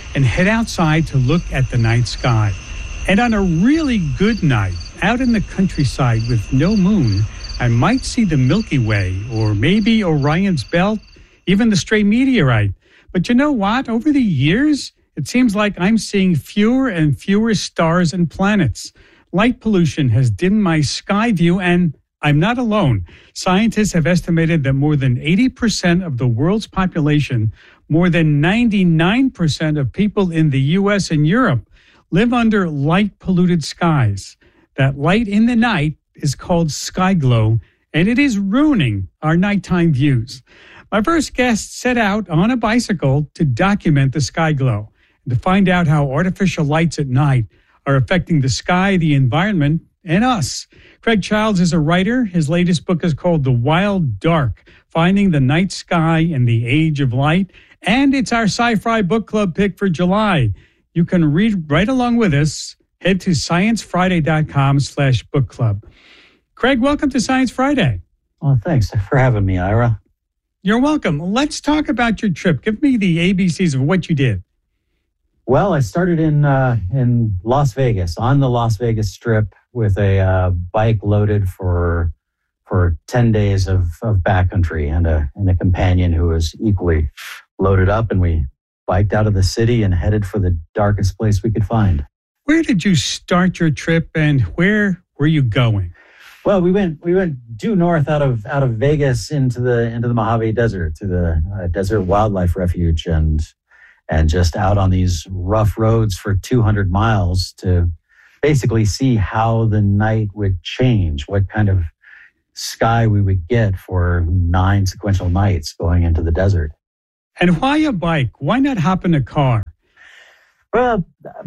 and head outside to look at the night sky. And on a really good night, out in the countryside with no moon, I might see the Milky Way, or maybe Orion's Belt, even the stray meteorite. But you know what? Over the years, it seems like I'm seeing fewer and fewer stars and planets. Light pollution has dimmed my sky view, and I'm not alone. Scientists have estimated that more than 80% of the world's population, more than 99% of people in the U.S. and Europe, live under light-polluted skies. That light in the night is called sky glow, and it is ruining our nighttime views. My first guest set out on a bicycle to document the sky glow and to find out how artificial lights at night are affecting the sky, the environment, and us. Craig Childs is a writer. His latest book is called The Wild Dark, Finding the Night Sky in the Age of Light. And it's our Sci-Fi Book Club pick for July. You can read right along with us. Head to sciencefriday.com/book club. Craig, welcome to Science Friday. Well, thanks for having me, Ira. You're welcome. Let's talk about your trip. Give me the ABCs of what you did. Well, I started in Las Vegas, on the Las Vegas Strip, with a bike loaded for 10 days of backcountry and a companion who was equally loaded up, and we biked out of the city and headed for the darkest place we could find. Where did you start your trip, and where were you going? Well, we went due north out of Vegas into the Mojave Desert, to the Desert Wildlife Refuge, and just out on these rough roads for 200 miles to basically see how the night would change, what kind of sky we would get for 9 sequential nights going into the desert. And why a bike? Why not hop in a car? Well,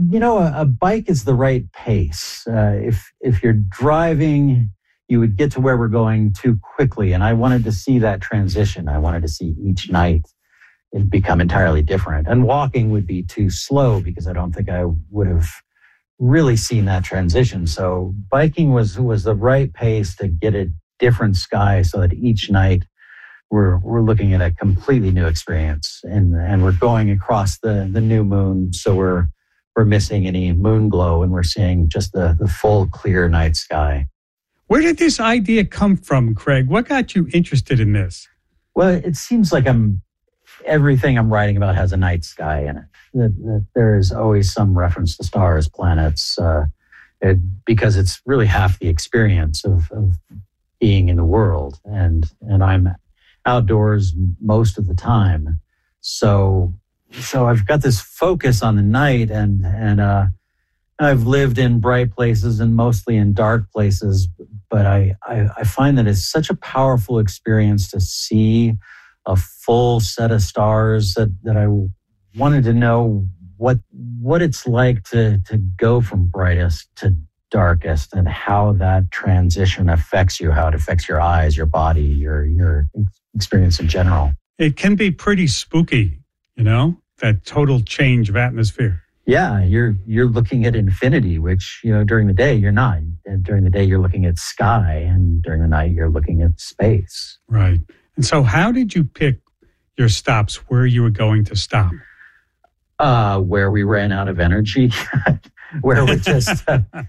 a bike is the right pace. If you're driving, you would get to where we're going too quickly. And I wanted to see that transition. I wanted to see each night it become entirely different. And walking would be too slow because I don't think I would have really seen that transition. So biking was the right pace to get a different sky so that each night we're looking at a completely new experience. And we're going across the new moon, so we're missing any moon glow, and we're seeing just the full clear night sky. Where did this idea come from, Craig? What got you interested in this? Well, it seems like everything I'm writing about has a night sky in it. That there is always some reference to stars, planets, because it's really half the experience of being in the world. And I'm outdoors most of the time. So I've got this focus on the night, and I've lived in bright places and mostly in dark places, but I find that it's such a powerful experience to see a full set of stars that I wanted to know what it's like to go from brightest to darkest, and how that transition affects you, how it affects your eyes, your body, your experience in general. It can be pretty spooky, that total change of atmosphere. Yeah, you're looking at infinity, which, during the day you're not. And during the day you're looking at sky, and during the night you're looking at space. Right. And so how did you pick your stops, where you were going to stop? Where we ran out of energy, where we just,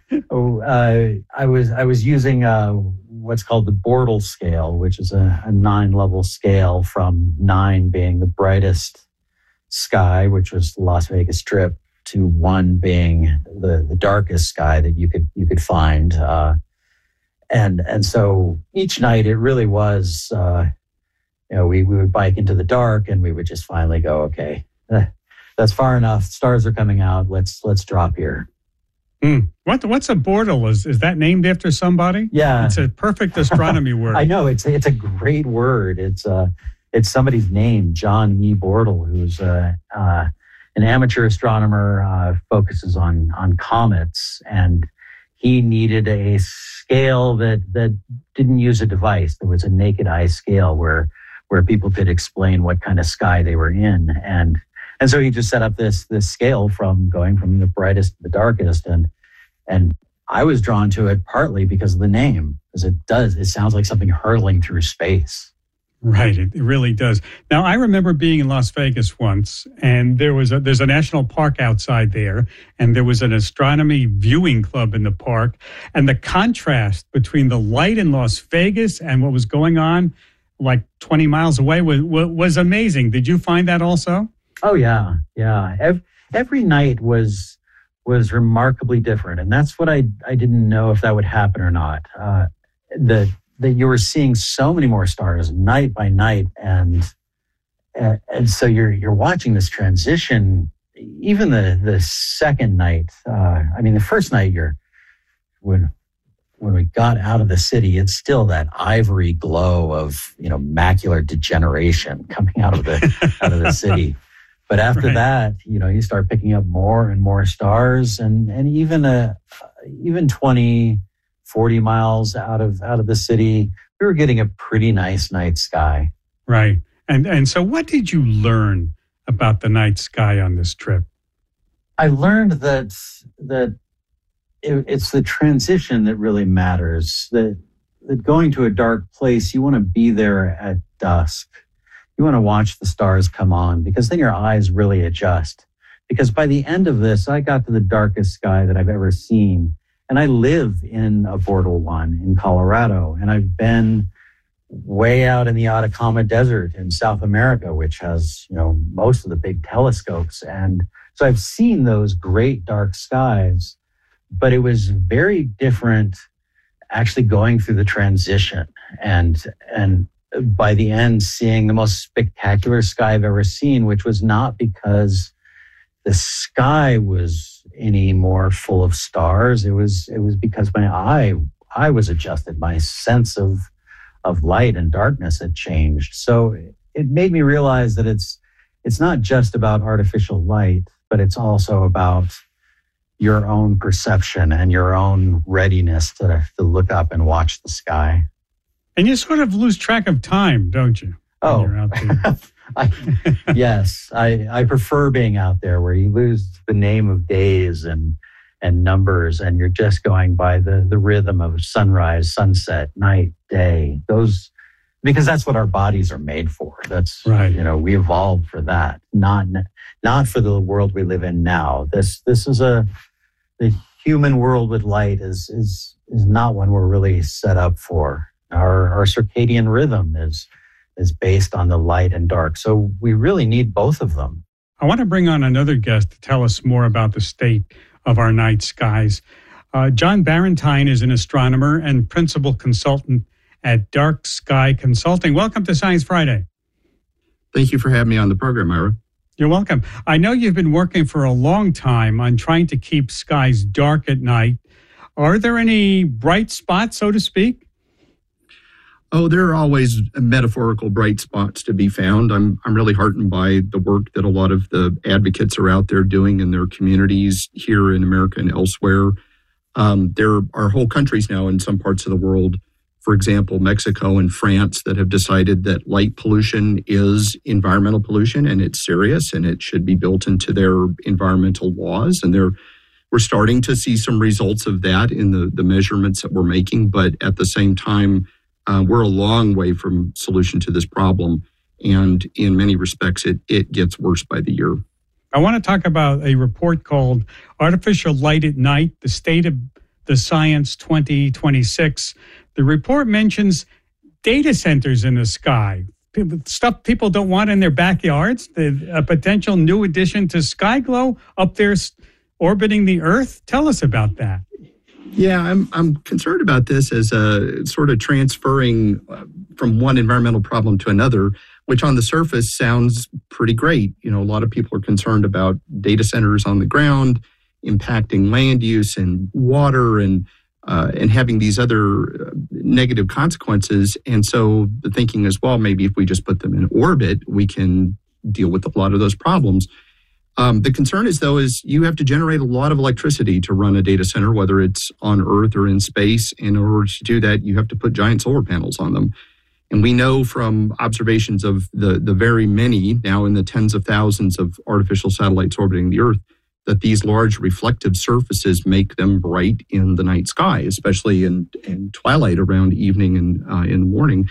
I was using what's called the Bortle scale, which is a 9-level scale, from 9 being the brightest sky, which was the Las Vegas Strip, to 1 being the darkest sky that you could find. And so each night it really was, we would bike into the dark, and we would just finally go, okay, that's far enough. Stars are coming out. Let's drop here. What's a Bortle? Is that named after somebody? Yeah, it's a perfect astronomy word. I know it's a great word. It's somebody's name, John E. Bortle, who's an amateur astronomer, focuses on comets, and he needed a scale that didn't use a device. There was a naked eye scale where people could explain what kind of sky they were in, and so he just set up this scale from going from the brightest to the darkest, and I was drawn to it partly because of the name, because it sounds like something hurtling through space. Right, it really does. Now, I remember being in Las Vegas once, and there's a national park outside there, and there was an astronomy viewing club in the park, and the contrast between the light in Las Vegas and what was going on like 20 miles away was amazing. Did you find that also? Oh, yeah. Every night was remarkably different, and that's what I didn't know if that would happen or not. That you were seeing so many more stars night by night, and so you're watching this transition. Even the second night, the first night, when we got out of the city, it's still that ivory glow of macular degeneration coming out of the city. But after that, you start picking up more and more stars, and even 20, 40 miles out of the city, we were getting a pretty nice night sky. Right. And so what did you learn about the night sky on this trip? I learned that it's the transition that really matters, that going to a dark place, you want to be there at dusk. You want to watch the stars come on, because then your eyes really adjust. Because by the end of this, I got to the darkest sky that I've ever seen. And I live in a Bortle 1 in Colorado, and I've been way out in the Atacama Desert in South America, which has, most of the big telescopes. And so I've seen those great dark skies, but it was very different actually going through the transition and by the end seeing the most spectacular sky I've ever seen, which was not because the sky was any more full of stars. It was because my eye was adjusted. My sense of light and darkness had changed. So it made me realize that it's not just about artificial light, but it's also about your own perception and your own readiness to look up and watch the sky. And you sort of lose track of time, don't you? You're out there. Yes, I prefer being out there where you lose the name of days and numbers, and you're just going by the rhythm of sunrise, sunset, night, day. Because that's what our bodies are made for. That's right. We evolved for that, not for the world we live in now. This is the human world with light is not one we're really set up for. Our circadian rhythm is based on the light and dark. So we really need both of them. I want to bring on another guest to tell us more about the state of our night skies. John Barentine is an astronomer and principal consultant at Dark Sky Consulting. Welcome to Science Friday. Thank you for having me on the program, Ira. You're welcome. I know you've been working for a long time on trying to keep skies dark at night. Are there any bright spots, so to speak? Oh, there are always metaphorical bright spots to be found. I'm really heartened by the work that a lot of the advocates are out there doing in their communities here in America and elsewhere. There are whole countries now in some parts of the world, for example, Mexico and France, that have decided that light pollution is environmental pollution and it's serious and it should be built into their environmental laws. And we're starting to see some results of that in the measurements that we're making. But at the same time, we're a long way from solution to this problem. And in many respects, it gets worse by the year. I want to talk about a report called Artificial Light at Night, the State of the Science 2026. The report mentions data centers in the sky, stuff people don't want in their backyards, a potential new addition to sky glow up there orbiting the Earth. Tell us about that. Yeah, I'm concerned about this as a sort of transferring from one environmental problem to another, which on the surface sounds pretty great. A lot of people are concerned about data centers on the ground, impacting land use and water and having these other negative consequences. And so the thinking is, well, maybe if we just put them in orbit, we can deal with a lot of those problems. The concern is you have to generate a lot of electricity to run a data center, whether it's on Earth or in space. In order to do that, you have to put giant solar panels on them. And we know from observations of the very many, now in the tens of thousands of artificial satellites orbiting the Earth, that these large reflective surfaces make them bright in the night sky, especially in twilight around evening and in the morning.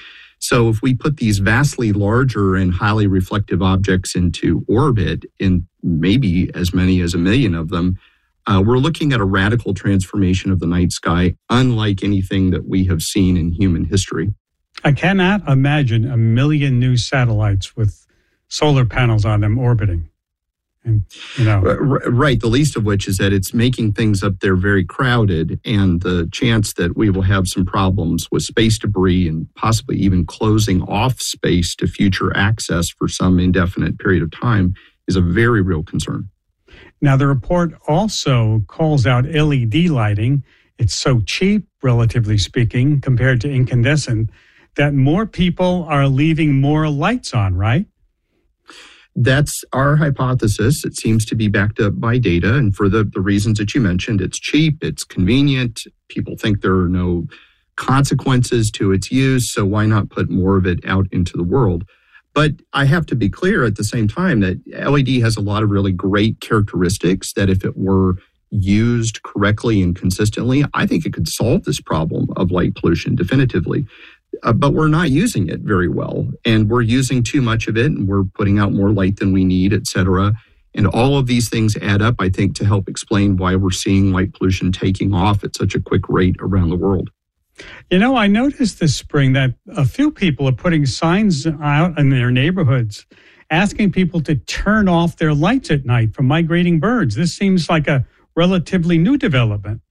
So if we put these vastly larger and highly reflective objects into orbit, in maybe as many as 1 million of them, we're looking at a radical transformation of the night sky, unlike anything that we have seen in human history. I cannot imagine 1 million new satellites with solar panels on them orbiting. And, Right. The least of which is that it's making things up there very crowded, and the chance that we will have some problems with space debris and possibly even closing off space to future access for some indefinite period of time is a very real concern. Now, the report also calls out LED lighting. It's so cheap, relatively speaking, compared to incandescent, that more people are leaving more lights on, right? That's our hypothesis. It seems to be backed up by data. And for the reasons that you mentioned, it's cheap, it's convenient. People think there are no consequences to its use. So why not put more of it out into the world? But I have to be clear at the same time that LED has a lot of really great characteristics that if it were used correctly and consistently, I think it could solve this problem of light pollution definitively. But we're not using it very well, and we're using too much of it, and we're putting out more light than we need, et cetera. And all of these things add up, I think, to help explain why we're seeing light pollution taking off at such a quick rate around the world. I noticed this spring that a few people are putting signs out in their neighborhoods asking people to turn off their lights at night for migrating birds. This seems like a relatively new development.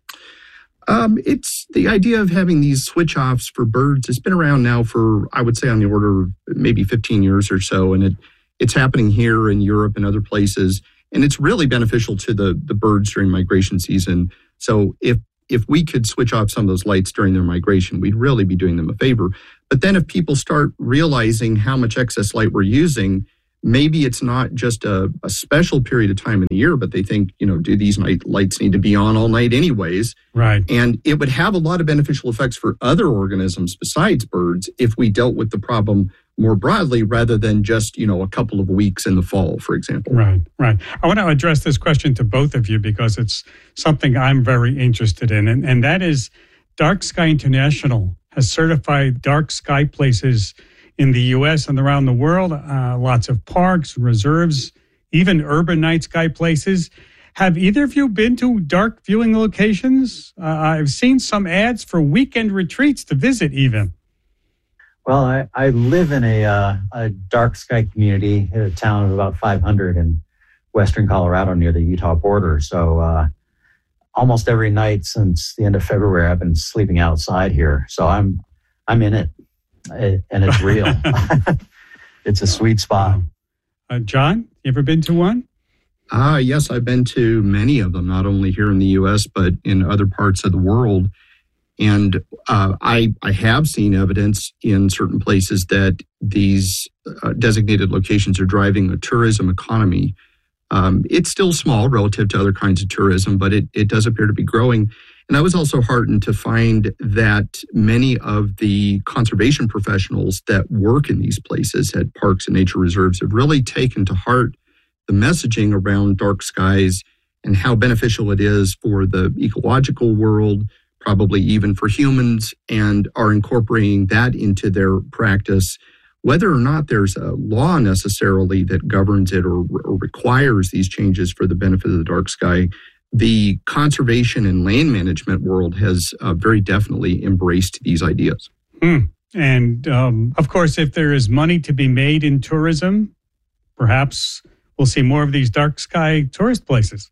It's the idea of having these switch offs for birds. It's been around now for, I would say, on the order of maybe 15 years or so. And it's happening here in Europe and other places. And it's really beneficial to the birds during migration season. So if we could switch off some of those lights during their migration, we'd really be doing them a favor. But then if people start realizing how much excess light we're using, maybe it's not just a special period of time in the year, but they think, do these lights need to be on all night anyways? Right. And it would have a lot of beneficial effects for other organisms besides birds if we dealt with the problem more broadly rather than just, a couple of weeks in the fall, for example. Right. I want to address this question to both of you because it's something I'm very interested in. And that is Dark Sky International has certified dark sky places in the U.S. and around the world, lots of parks, reserves, even urban night sky places. Have either of you been to dark viewing locations? I've seen some ads for weekend retreats to visit even. Well, I live in a dark sky community in a town of about 500 in western Colorado near the Utah border. So almost every night since the end of February, I've been sleeping outside here. So I'm in it. And it's real. It's a sweet spot. John, you ever been to one? Yes, I've been to many of them, not only here in the U.S., but in other parts of the world. And I have seen evidence in certain places that these designated locations are driving a tourism economy. It's still small relative to other kinds of tourism, but it does appear to be growing. And I was also heartened to find that many of the conservation professionals that work in these places at parks and nature reserves have really taken to heart the messaging around dark skies and how beneficial it is for the ecological world, probably even for humans, and are incorporating that into their practice. Whether or not there's a law necessarily that governs it or requires these changes for the benefit of the dark sky, the conservation and land management world has very definitely embraced these ideas. And of course, if there is money to be made in tourism, perhaps we'll see more of these dark sky tourist places.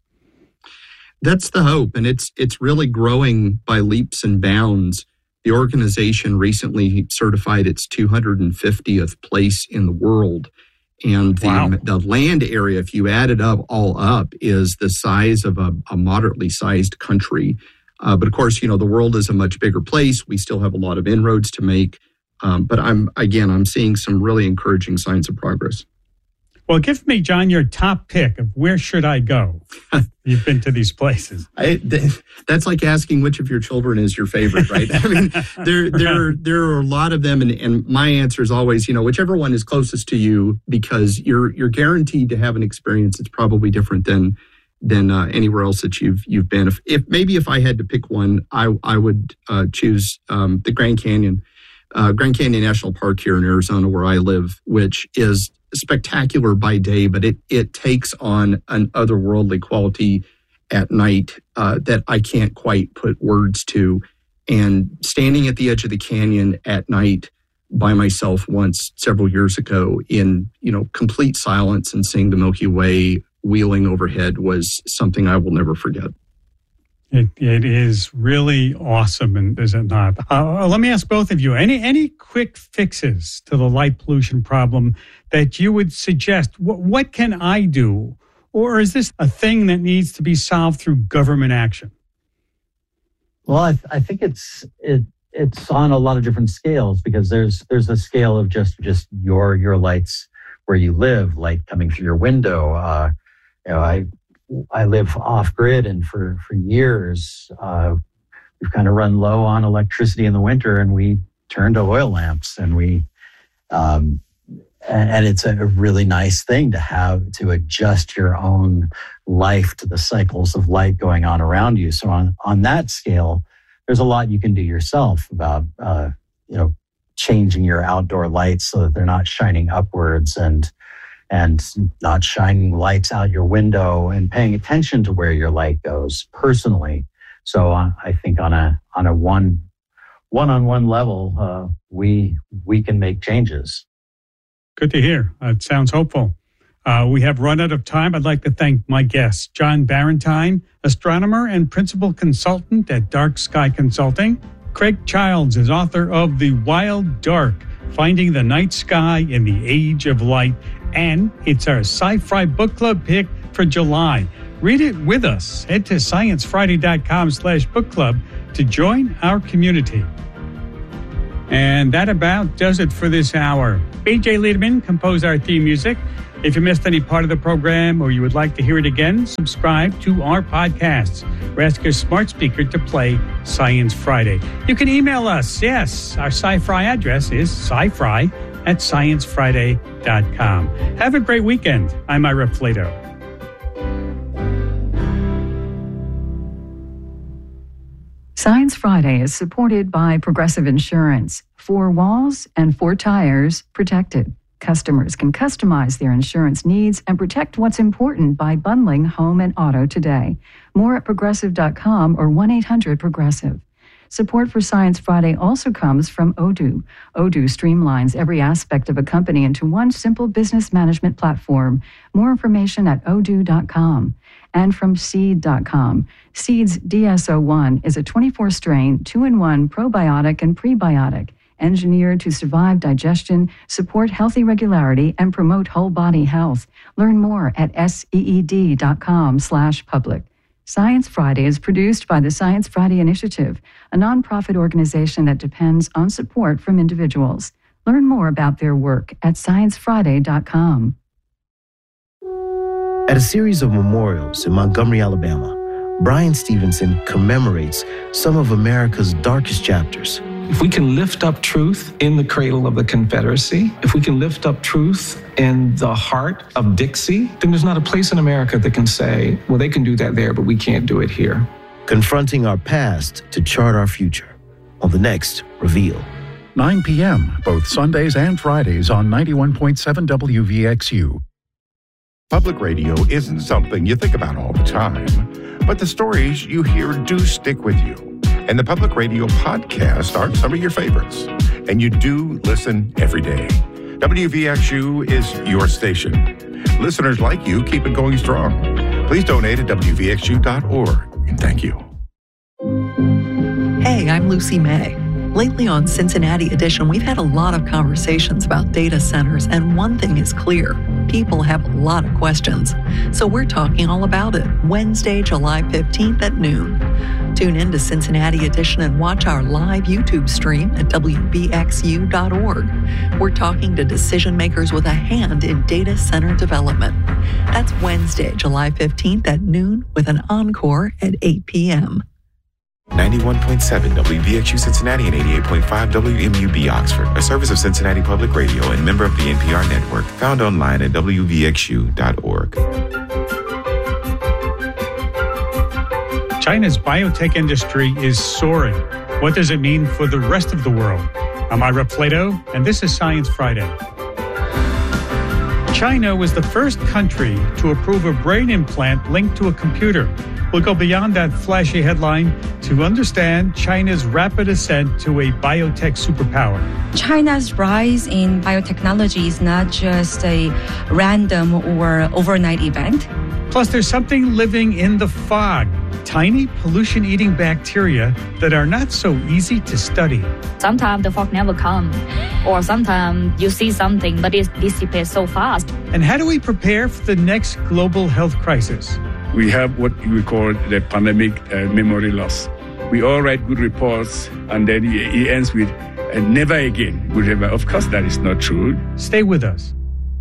That's the hope, and it's really growing by leaps and bounds. The organization recently certified its 250th place in the world. And the land area, if you add it all up, is the size of a moderately sized country. But of course, the world is a much bigger place. We still have a lot of inroads to make. But I'm seeing some really encouraging signs of progress. Well, give me, John, your top pick of where should I go? You've been to these places. That's like asking which of your children is your favorite, right? I mean, there are a lot of them, and my answer is always, whichever one is closest to you, because you're guaranteed to have an experience that's probably different than anywhere else that you've been. If I had to pick one, I would choose the Grand Canyon. Grand Canyon National Park here in Arizona, where I live, which is spectacular by day, but it takes on an otherworldly quality at night that I can't quite put words to. And standing at the edge of the canyon at night by myself once several years ago in, complete silence and seeing the Milky Way wheeling overhead was something I will never forget. It is really awesome, and is it not? Let me ask both of you, any quick fixes to the light pollution problem that you would suggest? What can I do? Or is this a thing that needs to be solved through government action? Well, I think it's on a lot of different scales, because there's a scale of just your lights where you live, light coming through your window. I live off grid, and for years we've kind of run low on electricity in the winter, and we turn to oil lamps, and and it's a really nice thing to have to adjust your own life to the cycles of light going on around you. So on that scale, there's a lot you can do yourself about changing your outdoor lights so that they're not shining upwards and not shining lights out your window, and paying attention to where your light goes personally. So I think on a one-on-one level, we can make changes. Good to hear. It sounds hopeful. We have run out of time. I'd like to thank my guests, John Barentine, astronomer and principal consultant at Dark Sky Consulting. Craig Childs is author of The Wild Dark, Finding the Night Sky in the Age of Light. And it's our Sci-Fi Book Club pick for July. Read it with us. Head to sciencefriday.com/book club to join our community. And that about does it for this hour. BJ Liederman composed our theme music. If you missed any part of the program or you would like to hear it again, subscribe to our podcasts or ask your smart speaker to play Science Friday. You can email us. Yes, our Sci-Fi address is scifri@sciencefriday.com. Have a great weekend. I'm Ira Flato. Science Friday is supported by Progressive Insurance. 4 walls and 4 tires protected. Customers can customize their insurance needs and protect what's important by bundling home and auto today. More at progressive.com or 1-800-PROGRESSIVE. Support for Science Friday also comes from Odoo. Odoo streamlines every aspect of a company into one simple business management platform. More information at odoo.com. And from Seed.com. Seed's DSO1 is a 24-strain, 2-in-1 probiotic and prebiotic, engineered to survive digestion, support healthy regularity, and promote whole body health. Learn more at seed.com/public. Science Friday is produced by the Science Friday Initiative, a nonprofit organization that depends on support from individuals. Learn more about their work at sciencefriday.com. At a series of memorials in Montgomery, Alabama, Brian Stevenson commemorates some of America's darkest chapters. If we can lift up truth in the cradle of the Confederacy, if we can lift up truth in the heart of Dixie, then there's not a place in America that can say, well, they can do that there, but we can't do it here. Confronting our past to chart our future on the next Reveal. 9 p.m., both Sundays and Fridays on 91.7 WVXU. Public radio isn't something you think about all the time, but the stories you hear do stick with you. And the Public Radio podcast are some of your favorites. And you do listen every day. WVXU is your station. Listeners like you keep it going strong. Please donate at WVXU.org. And thank you. Hey, I'm Lucy May. Lately on Cincinnati Edition, we've had a lot of conversations about data centers, and one thing is clear. People have a lot of questions. So we're talking all about it Wednesday, July 15th at noon. Tune in to Cincinnati Edition and watch our live YouTube stream at WVXU.org. We're talking to decision makers with a hand in data center development. That's Wednesday, July 15th at noon with an encore at 8 p.m. 91.7 WVXU Cincinnati and 88.5 WMUB Oxford, a service of Cincinnati Public Radio and member of the NPR network, found online at WVXU.org. China's biotech industry is soaring. What does it mean for the rest of the world? I'm Ira Plato, and this is Science Friday. China was the first country to approve a brain implant linked to a computer. We'll go beyond that flashy headline to understand China's rapid ascent to a biotech superpower. China's rise in biotechnology is not just a random or overnight event. Plus, there's something living in the fog, tiny pollution-eating bacteria that are not so easy to study. Sometimes the fog never comes, or sometimes you see something, but it dissipates so fast. And how do we prepare for the next global health crisis? We have what we call the pandemic memory loss. We all write good reports, and then it ends with never again. Of course, that is not true. Stay with us.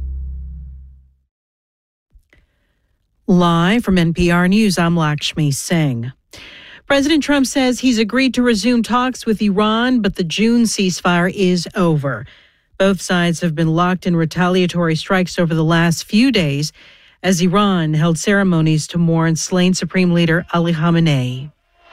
Live from NPR News, I'm Lakshmi Singh. President Trump says he's agreed to resume talks with Iran, but the June ceasefire is over. Both sides have been locked in retaliatory strikes over the last few days as Iran held ceremonies to mourn slain Supreme Leader Ali Khamenei.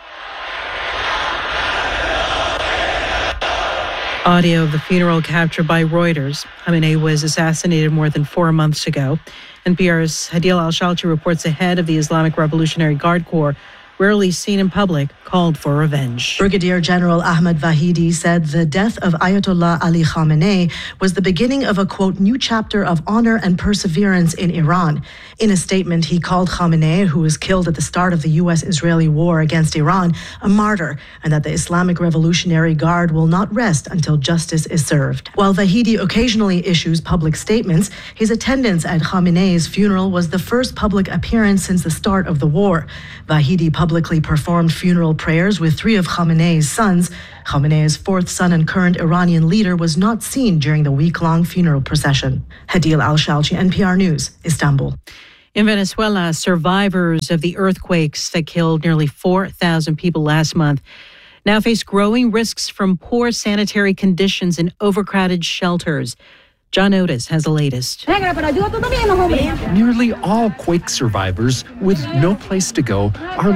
Audio of the funeral captured by Reuters. Khamenei was assassinated more than 4 months ago. NPR's Hadil Al-Shalchi reports the head of the Islamic Revolutionary Guard Corps, rarely seen in public, called for revenge. Brigadier General Ahmad Vahidi said the death of Ayatollah Ali Khamenei was the beginning of a, quote, new chapter of honor and perseverance in Iran. In a statement, he called Khamenei, who was killed at the start of the U.S.-Israeli war against Iran, a martyr, and that the Islamic Revolutionary Guard will not rest until justice is served. While Vahidi occasionally issues public statements, his attendance at Khamenei's funeral was the first public appearance since the start of the war. Vahidi publicly performed funeral prayers with 3 of Khamenei's sons. Khamenei's 4th son and current Iranian leader was not seen during the week-long funeral procession. Hadil Al-Shalchi, NPR News, Istanbul. In Venezuela, survivors of the earthquakes that killed nearly 4,000 people last month now face growing risks from poor sanitary conditions in overcrowded shelters. John Otis has the latest. Nearly all quake survivors with no place to go are